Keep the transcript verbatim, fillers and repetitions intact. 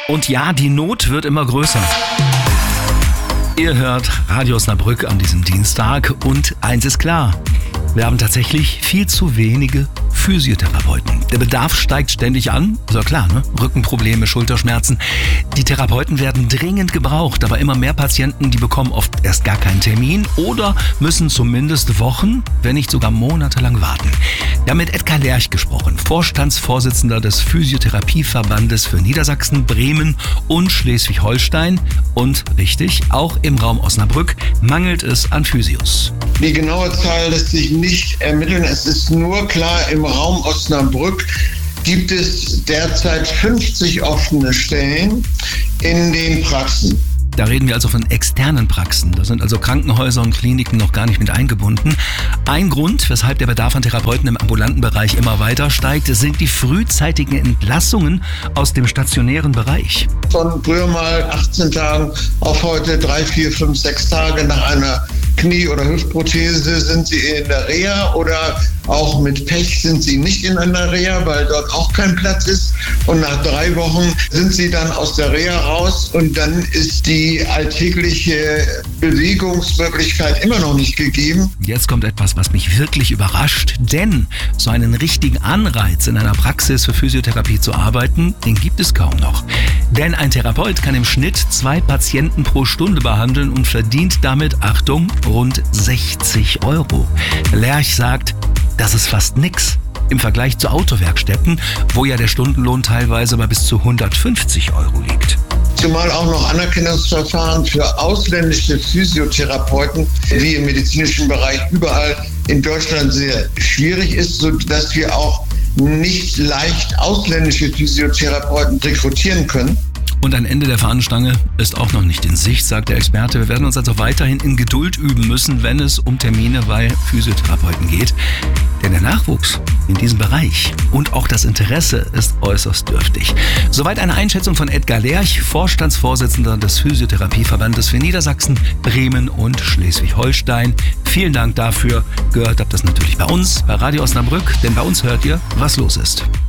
Und ja, die Not wird immer größer. Ihr hört Radio Osnabrück an diesem Dienstag und eins ist klar, wir haben tatsächlich viel zu wenige Physiotherapeuten. Der Bedarf steigt ständig an, ist ja klar, ne? Rückenprobleme, Schulterschmerzen. Die Therapeuten werden dringend gebraucht, aber immer mehr Patienten, die bekommen oft erst gar keinen Termin oder müssen zumindest Wochen, wenn nicht sogar monatelang warten. Wir haben mit Edgar Lerch gesprochen, Vorstandsvorsitzender des Physiotherapieverbandes für Niedersachsen, Bremen und Schleswig-Holstein. Und richtig, auch im Raum Osnabrück mangelt es an Physios. Die genaue Zahl lässt sich nicht ermitteln. Es ist nur klar, im Raum Osnabrück gibt es derzeit fünfzig offene Stellen in den Praxen. Da reden wir also von externen Praxen. Da sind also Krankenhäuser und Kliniken noch gar nicht mit eingebunden. Ein Grund, weshalb der Bedarf an Therapeuten im ambulanten Bereich immer weiter steigt, sind die frühzeitigen Entlassungen aus dem stationären Bereich. Von früher mal achtzehn Tagen auf heute drei, vier, fünf, sechs Tage nach einer Knie- oder Hüftprothese sind sie in der Reha oder auch mit Pech sind sie nicht in einer Reha, weil dort auch kein Platz ist. Und nach drei Wochen sind sie dann aus der Reha raus und dann ist die alltägliche Bewegungsmöglichkeit immer noch nicht gegeben. Jetzt kommt etwas, was mich wirklich überrascht, denn so einen richtigen Anreiz in einer Praxis für Physiotherapie zu arbeiten, den gibt es kaum noch. Denn ein Therapeut kann im Schnitt zwei Patienten pro Stunde behandeln und verdient damit, Achtung, rund sechzig Euro. Lerch sagt, das ist fast nix im Vergleich zu Autowerkstätten, wo ja der Stundenlohn teilweise bei bis zu hundertfünfzig Euro liegt. Zumal auch noch Anerkennungsverfahren für ausländische Physiotherapeuten wie im medizinischen Bereich überall in Deutschland sehr schwierig ist, sodass wir auch nicht leicht ausländische Physiotherapeuten rekrutieren können. Und ein Ende der Fahnenstange ist auch noch nicht in Sicht, sagt der Experte. Wir werden uns also weiterhin in Geduld üben müssen, wenn es um Termine bei Physiotherapeuten geht. Denn der Nachwuchs in diesem Bereich und auch das Interesse ist äußerst dürftig. Soweit eine Einschätzung von Edgar Lerch, Vorstandsvorsitzender des Physiotherapieverbandes für Niedersachsen, Bremen und Schleswig-Holstein. Vielen Dank dafür. Gehört habt das natürlich bei uns, bei Radio Osnabrück, denn bei uns hört ihr, was los ist.